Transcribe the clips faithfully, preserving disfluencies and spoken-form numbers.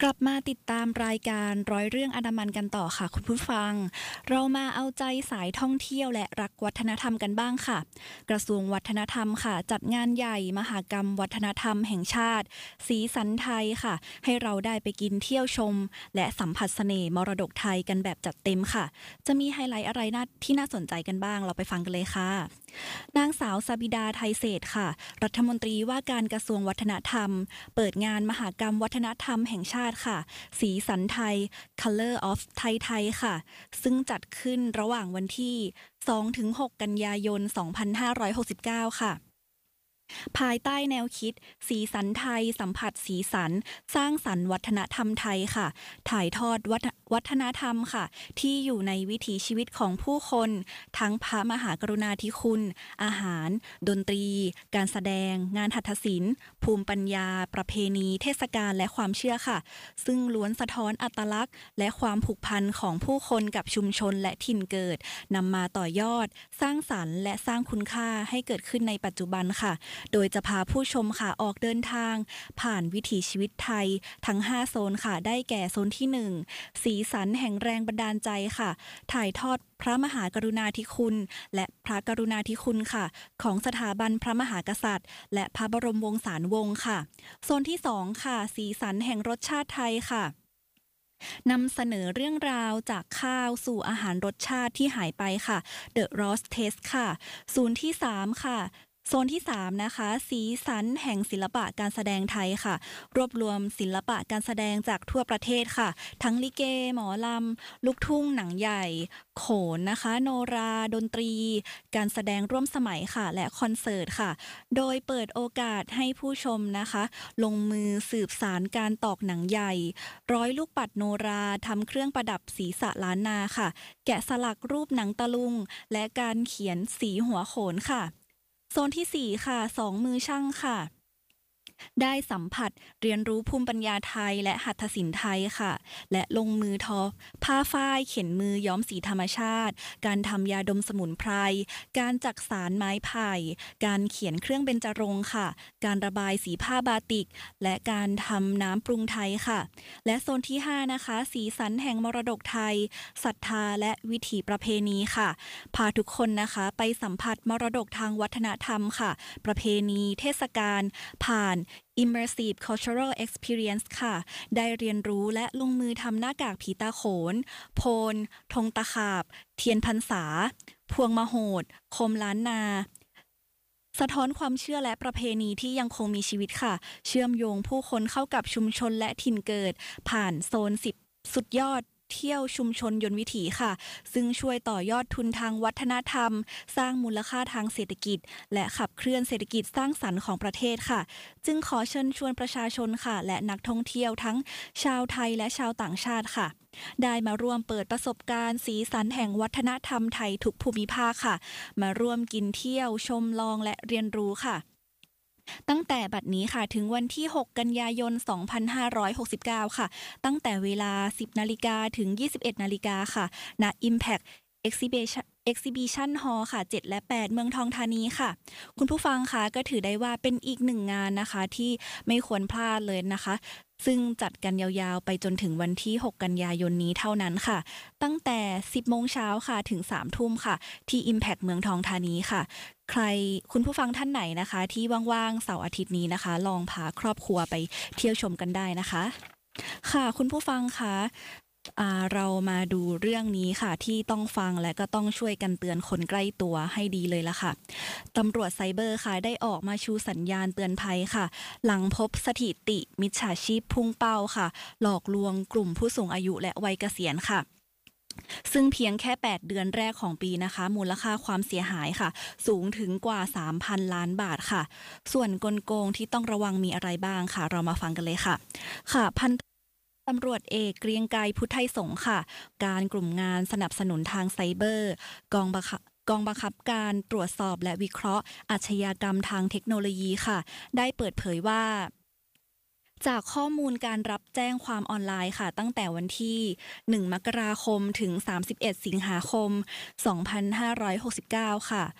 กลับมาติดตามรายการร้อยเรื่องอันดามันกันต่อค่ะคุณผู้ฟังเรามาเอาใจสายท่องเที่ยวและรักวัฒนธรรมกันบ้างค่ะกระทรวงวัฒนธรรมค่ะจัดงานใหญ่มหกรรมวัฒนธรรมแห่งชาติสีสันไทยค่ะให้เราได้ไปกินเที่ยวชมและสัมผัสเสน่ห์มรดกไทยกันแบบจัดเต็มค่ะจะมีไฮไลท์อะไรน่าที่น่าสนใจกันบ้างเราไปฟังกันเลยค่ะนางสาวสบิดาไทยเศรษฐ์ค่ะรัฐมนตรีว่าการกระทรวงวัฒนธรรมเปิดงานมหกรรมวัฒนธรรมแห่งชาติค่ะสีสันไทย Color of ไทยไทยค่ะซึ่งจัดขึ้นระหว่างวันที่ สองถึงหก กันยายน สองพันห้าร้อยหกสิบเก้า ค่ะภายใต้แนวคิดสีสันไทยสัมผัสสีสันสร้างสรรค์วัฒนธรรมไทยค่ะถ่ายทอดวัฒนธรรมค่ะที่อยู่ในวิถีชีวิตของผู้คนทั้งพระมหากรุณาธิคุณอาหารดนตรีการแสดงงานหัตถศิลป์ภูมิปัญญาประเพณีเทศกาลและความเชื่อค่ะซึ่งล้วนสะท้อนอัตลักษณ์และความผูกพันของผู้คนกับชุมชนและถิ่นเกิดนำมาต่อยอดสร้างสรรค์และสร้างคุณค่าให้เกิดขึ้นในปัจจุบันค่ะโดยจะพาผู้ชมค่ะออกเดินทางผ่านวิถีชีวิตไทยทั้งห้าโซนค่ะได้แก่โซนที่หนึ่งสีสันแห่งแรงบันดาลใจค่ะถ่ายทอดพระมหากรุณาธิคุณและพระกรุณาธิคุณค่ะของสถาบันพระมหากษัตริย์และพระบรมวงศานุวงศ์ค่ะโซนที่สองค่ะสีสันแห่งรสชาติไทยค่ะนำเสนอเรื่องราวจากข้าวสู่อาหารรสชาติที่หายไปค่ะ The Lost Taste ค่ะศูนย์ที่สามค่ะโซนที่สามนะคะสีสันแห่งศิลปะการแสดงไทยค่ะรวบรวมศิลปะการแสดงจากทั่วประเทศค่ะทั้งลิเกหมอลำลูกทุ่งหนังใหญ่โขนนะคะโนราดนตรีการแสดงร่วมสมัยค่ะและคอนเสิร์ตค่ะโดยเปิดโอกาสให้ผู้ชมนะคะลงมือสืบสารการตอกหนังใหญ่ร้อยลูกปัดโนราทำเครื่องประดับศีรษะล้านนาค่ะแกะสลักรูปหนังตะลุงและการเขียนสีหัวโขนค่ะโซนที่สี่ค่ะสองมือช่างค่ะได้สัมผัสเรียนรู้ภูมิปัญญาไทยและหัตถศิลป์ไทยค่ะและลงมือทอผ้าฝ้ายเข็นมือย้อมสีธรรมชาติการทำยาดมสมุนไพรการจักสานไม้ไผ่การเขียนเครื่องเบญจรงค์ค่ะการระบายสีผ้าบาติกและการทำน้ำปรุงไทยค่ะและโซนที่ห้านะคะสีสันแห่งมรดกไทยศรัทธาและวิถีประเพณีค่ะพาทุกคนนะคะไปสัมผัสมรดกทางวัฒนธรรมค่ะประเพณีเทศกาลผ่านImmersive Cultural Experience ค่ะได้เรียนรู้และลงมือทำหน้ากากผีตาโขนโพนธงตะขาบเทียนพรรษาพวงมโหดโคมล้านนาสะท้อนความเชื่อและประเพณีที่ยังคงมีชีวิตค่ะเชื่อมโยงผู้คนเข้ากับชุมชนและถิ่นเกิดผ่านโซนสิบสุดยอดเที่ยวชุมชนยนต์วิถีค่ะซึ่งช่วยต่อยอดทุนทางวัฒนธรรมสร้างมูลค่าทางเศรษฐกิจและขับเคลื่อนเศรษฐกิจสร้างสรรค์ของประเทศค่ะจึงขอเชิญชวนประชาชนค่ะและนักท่องเที่ยวทั้งชาวไทยและชาวต่างชาติค่ะได้มาร่วมเปิดประสบการณ์สีสันแห่งวัฒนธรรมไทยทุกภูมิภาคค่ะมาร่วมกินเที่ยวชมลองและเรียนรู้ค่ะตั้งแต่บัดนี้ค่ะถึงวันที่หกกันยายนสองพันห้าร้อยหกสิบเก้าค่ะตั้งแต่เวลา สิบนาฬิกาถึง ยี่สิบเอ็ดนาฬิกาค่ะณ Impact Exhibition Exhibition Hall ค่ะเจ็ดและแปดเมืองทองธานีค่ะคุณผู้ฟังคะก็ถือได้ว่าเป็นอีกหนึ่งงานนะคะที่ไม่ควรพลาดเลยนะคะซึ่งจัดกันยาวๆไปจนถึงวันที่หกกันยายนนี้เท่านั้นค่ะตั้งแต่ สิบโมงเช้าค่ะถึง สามทุ่มค่ะที่ Impact เมืองทองธานีค่ะใครคุณผู้ฟังท่านไหนนะคะที่ว่างๆเสาร์อาทิตย์นี้นะคะลองพาครอบครัวไปเที่ยวชมกันได้นะคะค่ะคุณผู้ฟังคะเรามาดูเรื่องนี้ค่ะที่ต้องฟังและก็ต้องช่วยกันเตือนคนใกล้ตัวให้ดีเลยละค่ะตำรวจไซเบอร์ค่ะได้ออกมาชูสัญญาณเตือนภัยค่ะหลังพบสถิติมิจฉาชีพพุ่งเป้าค่ะหลอกลวงกลุ่มผู้สูงอายุและวัยเกษียณค่ะซึ่งเพียงแค่แปดเดือนแรกของปีนะคะมูลค่าความเสียหายค่ะสูงถึงกว่า สามพัน ล้านบาทค่ะส่วนกลโกงที่ต้องระวังมีอะไรบ้างค่ะเรามาฟังกันเลยค่ะค่ะพันตำรวจเอกเกรียงไกรพุทธไทยสงฆ์ค่ะการกลุ่มงานสนับสนุนทางไซเบอร์กองบังคับกองบังคับการตรวจสอบและวิเคราะห์อาชญากรรมทางเทคโนโลยีค่ะได้เปิดเผยว่าจากข้อมูลการรับแจ้งความออนไลน์ค่ะตั้งแต่วันที่หนึ่งมกราคมถึงสามสิบเอ็ดสิงหาคมสองพันห้าร้อยหกสิบเก้าค่ะ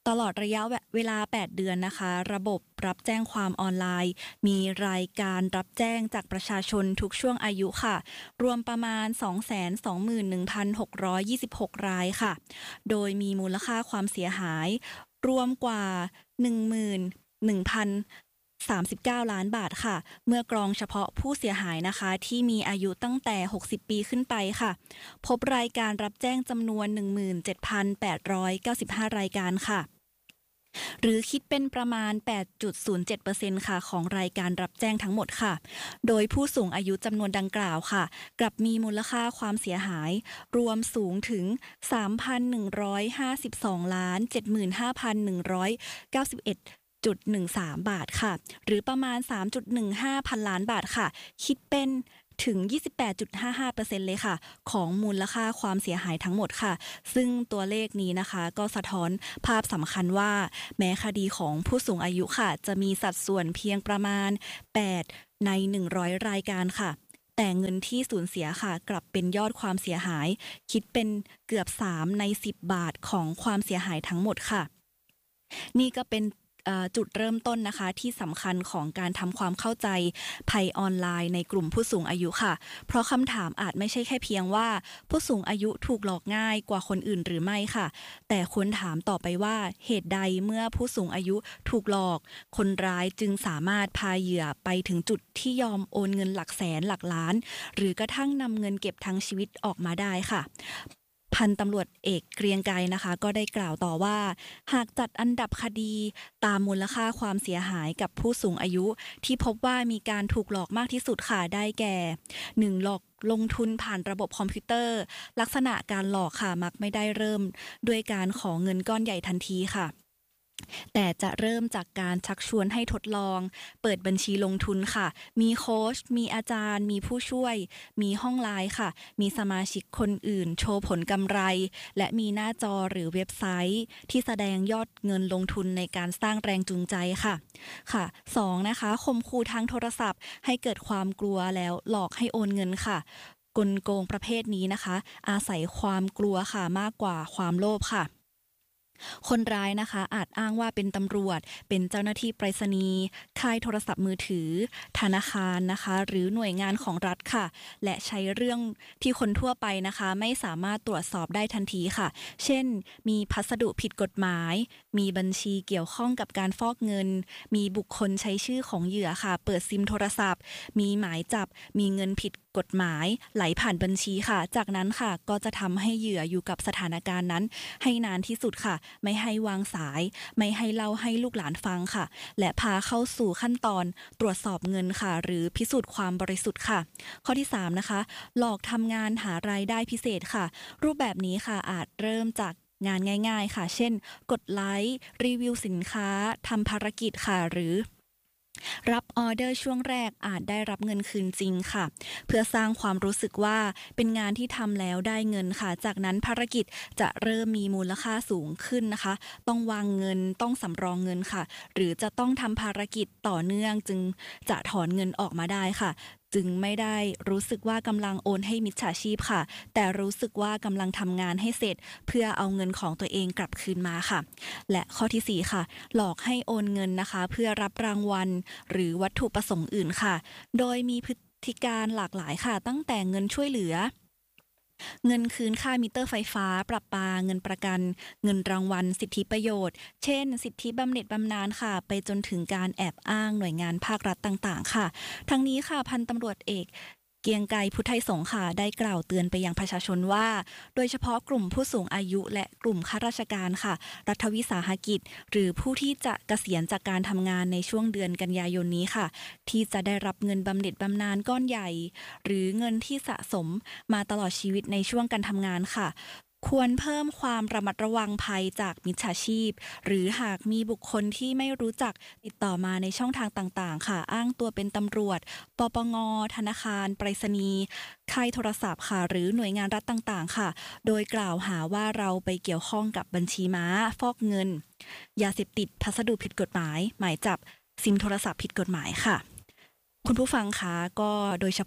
ตลอดระยะเวลาแปดเดือนนะคะระบบรับแจ้งความออนไลน์มีรายการรับแจ้งจากประชาชนทุกช่วงอายุค่ะรวมประมาณ สองแสนสองหมื่นหนึ่งพันหกร้อยยี่สิบหก รายค่ะโดยมีมูลค่าความเสียหายรวมกว่า หนึ่งหมื่นหนึ่งพันสามสิบเก้า ล้านบาทค่ะเมื่อกรองเฉพาะผู้เสียหายนะคะที่มีอายุตั้งแต่หกสิบปีขึ้นไปค่ะพบรายการรับแจ้งจำนวน หนึ่งหมื่นเจ็ดพันแปดร้อยเก้าสิบห้า รายการค่ะหรือคิดเป็นประมาณ แปดจุดศูนย์เจ็ดเปอร์เซ็นต์ ค่ะของรายการรับแจ้งทั้งหมดค่ะโดยผู้สูงอายุจำนวนดังกล่าวค่ะกลับมีมูลค่าความเสียหายรวมสูงถึง สามพันหนึ่งร้อยห้าสิบสองล้าน เจ็ดหมื่นห้าพันหนึ่งร้อยเก้าสิบเอ็ดจุดหนึ่งสาม บาทค่ะหรือประมาณ สามจุดหนึ่งห้า พันล้านบาทค่ะคิดเป็นถึง ยี่สิบแปดจุดห้าห้าเปอร์เซ็นต์ เลยค่ะของมูลค่าความเสียหายทั้งหมดค่ะซึ่งตัวเลขนี้นะคะก็สะท้อนภาพสำคัญว่าแม้คดีของผู้สูงอายุค่ะจะมีสัดส่วนเพียงประมาณแปดในหนึ่งร้อยรายการค่ะแต่เงินที่สูญเสียค่ะกลับเป็นยอดความเสียหายคิดเป็นเกือบสามในสิบบาทของความเสียหายทั้งหมดค่ะนี่ก็เป็นจุดเริ่มต้นนะคะที่สำคัญของการทำความเข้าใจภัยออนไลน์ในกลุ่มผู้สูงอายุค่ะเพราะคำถามอาจไม่ใช่แค่เพียงว่าผู้สูงอายุถูกหลอกง่ายกว่าคนอื่นหรือไม่ค่ะแต่ควรถามต่อไปว่าเหตุใดเมื่อผู้สูงอายุถูกหลอกคนร้ายจึงสามารถพาเหยื่อไปถึงจุดที่ยอมโอนเงินหลักแสนหลักล้านหรือกระทั่งนำเงินเก็บทั้งชีวิตออกมาได้ค่ะพันตำรวจเอกเกรียงไกรนะคะก็ได้กล่าวต่อว่าหากจัดอันดับคดีตามมูลค่าความเสียหายกับผู้สูงอายุที่พบว่ามีการถูกหลอกมากที่สุดค่ะได้แก่ หนึ่ง หลอกลงทุนผ่านระบบคอมพิวเตอร์ลักษณะการหลอกค่ะมักไม่ได้เริ่มด้วยการขอเงินก้อนใหญ่ทันทีค่ะแต่จะเริ่มจากการชักชวนให้ทดลองเปิดบัญชีลงทุนค่ะมีโค้ชมีอาจารย์มีผู้ช่วยมีห้องไลน์ค่ะมีสมาชิกคนอื่นโชว์ผลกำไรและมีหน้าจอหรือเว็บไซต์ที่แสดงยอดเงินลงทุนในการสร้างแรงจูงใจค่ะค่ะสองนะคะข่มขู่ทางโทรศัพท์ให้เกิดความกลัวแล้วหลอกให้โอนเงินค่ะกลโกงประเภทนี้นะคะอาศัยความกลัวค่ะมากกว่าความโลภค่ะคนร้ายนะคะอาจอ้างว่าเป็นตำรวจเป็นเจ้าหน้าที่ไปรษณีย์ค่ายโทรศัพท์มือถือธนาคารนะคะหรือหน่วยงานของรัฐค่ะและใช้เรื่องที่คนทั่วไปนะคะไม่สามารถตรวจสอบได้ทันทีค่ะเช่นมีพัสดุผิดกฎหมายมีบัญชีเกี่ยวข้องกับการฟอกเงินมีบุคคลใช้ชื่อของเหยื่อค่ะเปิดซิมโทรศัพท์มีหมายจับมีเงินผิดกฎหมายไหลผ่านบัญชีค่ะจากนั้นค่ะก็จะทำให้เหยื่ออยู่กับสถานการณ์นั้นให้นานที่สุดค่ะไม่ให้วางสายไม่ให้เล่าให้ลูกหลานฟังค่ะและพาเข้าสู่ขั้นตอนตรวจสอบเงินค่ะหรือพิสูจน์ความบริสุทธิ์ค่ะข้อที่สามนะคะหลอกทำงานหารายได้พิเศษค่ะรูปแบบนี้ค่ะอาจเริ่มจากงานง่ายๆค่ะเช่นกดไลค์รีวิวสินค้าทำภารกิจค่ะหรือรับออเดอร์ช่วงแรกอาจได้รับเงินคืนจริงค่ะเพื่อสร้างความรู้สึกว่าเป็นงานที่ทำแล้วได้เงินค่ะจากนั้นภารกิจจะเริ่มมีมูลค่าสูงขึ้นนะคะต้องวางเงินต้องสำรองเงินค่ะหรือจะต้องทำภารกิจต่อเนื่องจึงจะถอนเงินออกมาได้ค่ะจึงไม่ได้รู้สึกว่ากำลังโอนให้มิจฉาชีพค่ะแต่รู้สึกว่ากำลังทำงานให้เสร็จเพื่อเอาเงินของตัวเองกลับคืนมาค่ะและข้อที่สี่ค่ะหลอกให้โอนเงินนะคะเพื่อรับรางวัลหรือวัตถุประสงค์อื่นค่ะโดยมีพฤติการหลากหลายค่ะตั้งแต่เงินช่วยเหลือเงินคืนค่ามิเตอร์ไฟฟ้าประปาเงินประกันเงินรางวัลสิทธิประโยชน์เช่นสิทธิบำเหน็จบำนาญค่ะไปจนถึงการแอบอ้างหน่วยงานภาครัฐต่างๆค่ะทั้งนี้ค่ะพันตำรวจเอกเกรียงไกรพุทธไทยสงฆ์ค่ะได้กล่าวเตือนไปยังประชาชนว่าโดยเฉพาะกลุ่มผู้สูงอายุและกลุ่มข้าราชการค่ะรัฐวิสาหกิจหรือผู้ที่จะเกษียณจากการทำงานในช่วงเดือนกันยายนนี้ค่ะที่จะได้รับเงินบำเหน็จบำนาญก้อนใหญ่หรือเงินที่สะสมมาตลอดชีวิตในช่วงการทำงานค่ะควรเพิ่มความระมัดระวังภัยจากมิจฉาชีพหรือหากมีบุคคลที่ไม่รู้จักติดต่อมาในช่องทางต่างๆค่ะอ้างตัวเป็นตำรวจปปงธนาคารไปรษณีย์ค่ายโทรศัพท์ค่ะหรือหน่วยงานรัฐต่างๆค่ะโดยกล่าวหาว่าเราไปเกี่ยวข้องกับบัญชีม้าฟอกเงินยาเสพติดพัสดุผิดกฎหมายหมายจับซิมโทรศัพท์ผิดกฎหมายค่ะคุณผู้ฟังคะก็โดยเฉพาะ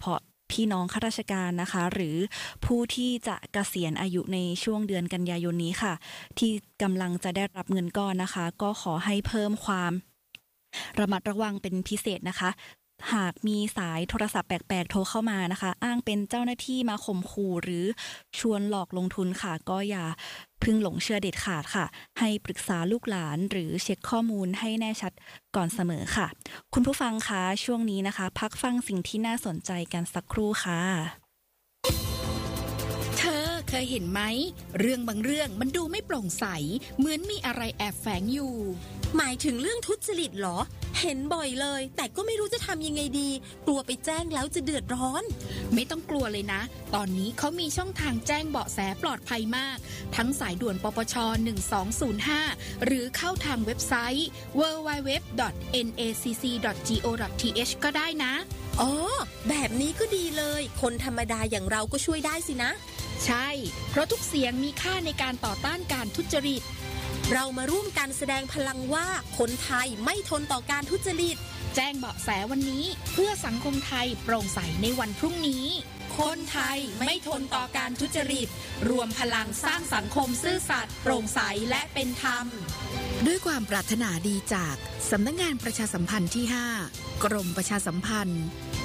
พี่น้องข้าราชการนะคะหรือผู้ที่จะเกษียณอายุในช่วงเดือนกันยายนนี้ค่ะที่กำลังจะได้รับเงินก้อนนะคะก็ขอให้เพิ่มความระมัดระวังเป็นพิเศษนะคะหากมีสายโทรศัพท์แปลกๆโทรเข้ามานะคะอ้างเป็นเจ้าหน้าที่มาข่มขู่หรือชวนหลอกลงทุนค่ะก็อย่าพึ่งหลงเชื่อเด็ดขาดค่ะให้ปรึกษาลูกหลานหรือเช็คข้อมูลให้แน่ชัดก่อนเสมอค่ะคุณผู้ฟังคะช่วงนี้นะคะพักฟังสิ่งที่น่าสนใจกันสักครู่ค่ะเธอเคยเห็นไหมเรื่องบางเรื่องมันดูไม่โปร่งใสเหมือนมีอะไรแอบแฝงอยู่หมายถึงเรื่องทุจริตเหรอเห็นบ่อยเลยแต่ก็ไม่รู้จะทำยังไงดีกลัวไปแจ้งแล้วจะเดือดร้อนไม่ต้องกลัวเลยนะตอนนี้เขามีช่องทางแจ้งเบาะแสปลอดภัยมากทั้งสายด่วนปปชหนึ่งสองศูนย์ห้าหรือเข้าทางเว็บไซต์ ดับเบิลยู ดับเบิลยู ดับเบิลยู ดอท เอ็น เอ ซี ซี ดอท จี โอ ดอท ที เอช ก็ได้นะอ๋อแบบนี้ก็ดีเลยคนธรรมดาอย่างเราก็ช่วยได้สินะใช่เพราะทุกเสียงมีค่าในการต่อต้านการทุจริตเรามาร่วมกันแสดงพลังว่าคนไทยไม่ทนต่อการทุจริตแจ้งเบาะแสวันนี้เพื่อสังคมไทยโปร่งใสในวันพรุ่งนี้คนไทยไม่ทนต่อการทุจริตรวมพลังสร้างสังคมซื่อสัตย์โปร่งใสและเป็นธรรมด้วยความปรารถนาดีจากสำนักงานประชาสัมพันธ์ที่ห้ากรมประชาสัมพันธ์